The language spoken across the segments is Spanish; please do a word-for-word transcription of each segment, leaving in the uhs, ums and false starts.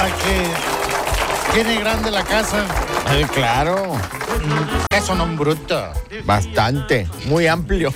la que tiene grande la casa. Ay, claro. Eso no es bruto. Bastante, muy amplio.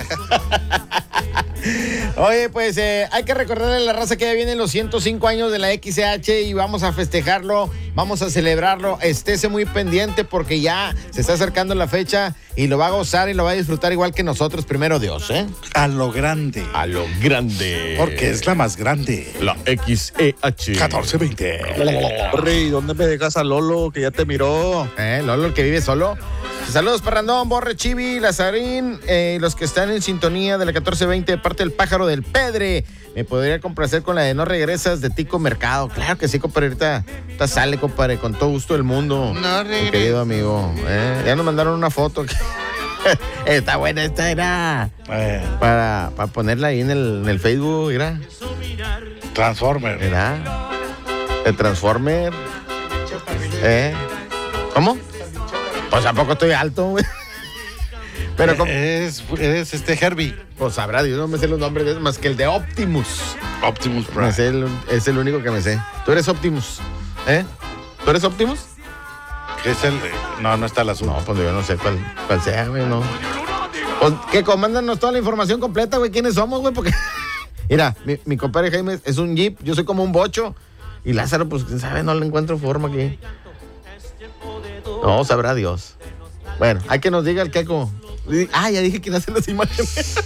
Oye, pues eh, hay que recordarle a la raza que ya vienen los ciento cinco años de la X C H y vamos a festejarlo, vamos a celebrarlo. Estése muy pendiente porque ya se está acercando la fecha y lo va a gozar y lo va a disfrutar igual que nosotros, primero Dios, ¿eh? A lo grande. A lo grande. Porque es la más grande. La X E H. catorce veinte. Borre, ¿dónde me dejas a Lolo que ya te miró? ¿Eh? Lolo, el que vive solo. Saludos para Randón, Borre, Chivi, Lazarín, eh, los que están en sintonía de la catorce veinte de parte del Pájaro del Pedre. Me podría complacer con la de No Regresas de Tico Mercado. Claro que sí, compadre. Ahorita, ahorita sale, compadre, con todo gusto del mundo. No regresas. Querido amigo. ¿eh? Ya nos mandaron una foto. Está buena, esta era. Eh, Para, para ponerla ahí en el, en el Facebook, mira. Transformer. Mira. El Transformer. ¿Eh? ¿Cómo? Pues ¿a poco estoy alto, güey? Pero como... Es, es este Herbie. Pues sabrá Dios, no me sé los nombres de esos más que el de Optimus. Optimus Me Prime. sé el- es el único que me sé. ¿Tú eres Optimus? ¿Eh? ¿Tú eres Optimus? Es el. No, no está el azul. No, pues yo no sé cuál, cuál sea, güey, no. Pues que comándanos toda la información completa, güey, quiénes somos, güey, porque... Mira, mi, mi compadre Jaime es un Jeep, yo soy como un bocho. Y Lázaro, pues, quién sabe, no le encuentro forma aquí. No, sabrá Dios. Bueno, hay que nos diga el queco. Ah, ya dije quién hace las imágenes.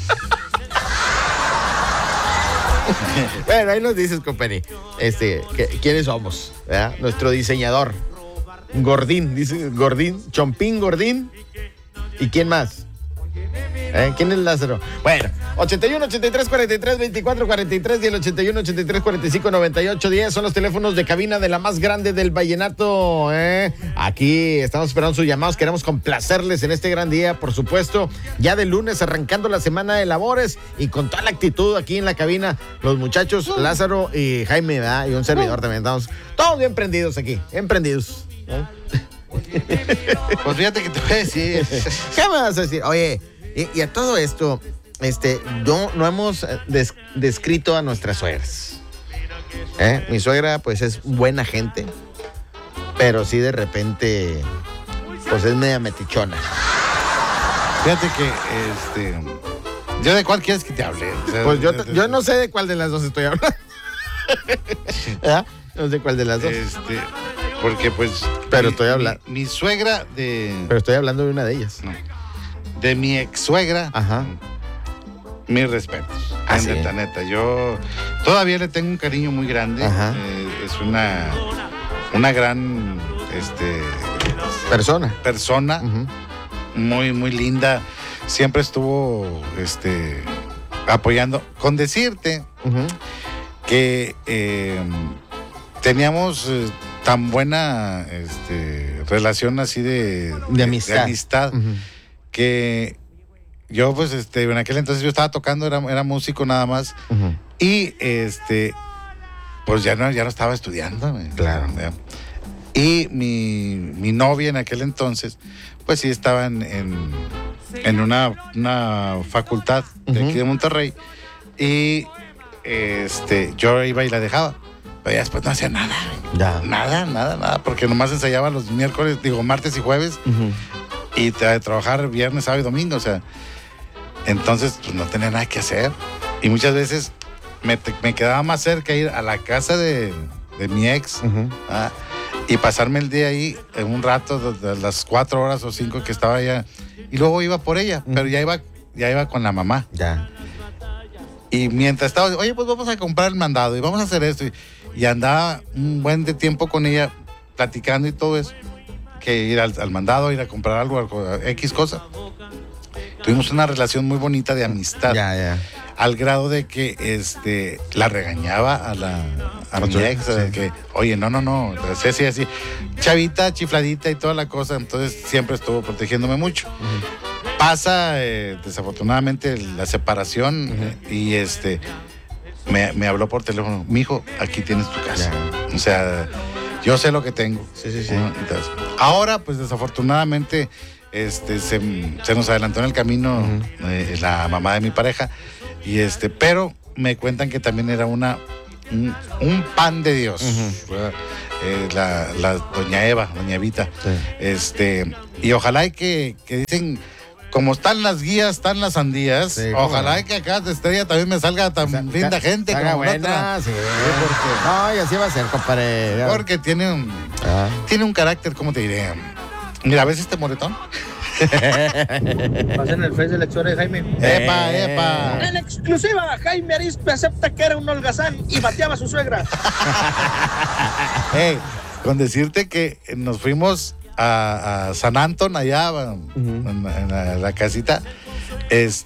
Bueno, ahí nos dices, compadre. Este, que- ¿quiénes somos? ¿Verdad? Nuestro diseñador. Gordín, dice Gordín, Chompín Gordín. ¿Y quién más? ¿Eh? ¿Quién es Lázaro? Bueno, ochenta y uno, ochenta y tres, cuarenta y tres, veinticuatro, cuarenta y tres y el ochenta y uno, ochenta y tres, cuarenta y cinco, noventa y ocho, diez son los teléfonos de cabina de la más grande del vallenato. ¿eh? Aquí estamos esperando sus llamados. Queremos complacerles en este gran día, por supuesto. Ya de lunes arrancando la semana de labores y con toda la actitud aquí en la cabina. Los muchachos, Lázaro y Jaime, ¿verdad? Y un servidor también. Estamos todos bien prendidos aquí, bien prendidos. ¿eh? Pues fíjate que te voy a decir. ¿Qué me vas a decir? Oye, y, y a todo esto, este, no, no hemos eh, des- descrito a nuestras suegras. ¿Eh? Mi suegra, pues, es buena gente, pero sí de repente, pues, es media metichona. Fíjate que, este. ¿Yo de cuál quieres que te hable? O sea, Pues yo, de- de- yo no sé de cuál de las dos estoy hablando. ¿verdad? No sé cuál de las dos. Este. Porque, pues. Pero mi- estoy hablando- Mi, mi suegra de. Pero estoy hablando de una de ellas. No, de mi ex suegra. Ajá. Mis respetos. Ah, En sí. neta, neta. Yo todavía le tengo un cariño muy grande. Ajá. Eh, es una. Una gran. Este. Persona. Persona. Ujú. Muy, muy linda. Siempre estuvo. Este. Apoyando. Con decirte Ujú. que eh, teníamos eh, tan buena este, relación así de, De amistad. amistad, Ujú. que yo pues este en aquel entonces yo estaba tocando, era, era músico nada más Ujú. y este pues ya no, ya no estaba estudiando. güey. Claro. Ya. Y mi, mi novia en aquel entonces pues sí estaba en, en, en una, una facultad de aquí de Monterrey y este yo iba y la dejaba, pero ya después no hacía nada. Ya. Nada, nada, nada, porque nomás ensayaba los miércoles, digo, martes y jueves, Ujú. y tra- trabajar viernes, sábado y domingo, o sea, entonces pues no tenía nada que hacer. Y muchas veces me, te- me quedaba más cerca ir a la casa de, de mi ex Ujú. ah, y pasarme el día ahí en un rato, de, de las cuatro horas o cinco que estaba allá, y luego iba por ella, pero ya iba, ya iba con la mamá. Ya. Y mientras estaba, oye, pues vamos a comprar el mandado y vamos a hacer esto. Y, y andaba un buen de tiempo con ella platicando y todo eso. Que ir al, al mandado, ir a comprar algo, algo, X cosa. Tuvimos una relación muy bonita de amistad. Ya, ya. Al grado de que este, la regañaba a la a A mi tu- ex, sí. que, oye, no, no, no, así, así, así. Chavita, chifladita y toda la cosa. Entonces siempre estuvo protegiéndome mucho. Pasa eh, desafortunadamente la separación eh, y este me, me habló por teléfono, mijo, aquí tienes tu casa. Ya. O sea, yo sé lo que tengo. Sí, sí, sí. ¿no? Entonces, ahora, pues desafortunadamente, este, se, se nos adelantó en el camino eh, la mamá de mi pareja, y este, pero me cuentan que también era una un, un pan de Dios. Ujú. ¿verdad? eh, la, la doña Eva, doña Evita. Sí. Este, y ojalá y que, que dicen, como están las guías, están las sandías, Sí, ojalá bueno. y que acá de Estrella también me salga tan Sa- linda sa- gente haga como la buena, otra. sí. porque- No, y así va a ser, compadre. Ya. Porque tiene un, Ah. tiene un carácter, ¿cómo te diré? Mira, ¿ves este moretón? Pasen el Face de la historia de Jaime. ¡Epa, Eh. epa! En exclusiva, Jaime Arizpe acepta que era un holgazán y bateaba a su suegra. Hey, con decirte que nos fuimos a, a San Antón, allá en, en la, en la casita, este.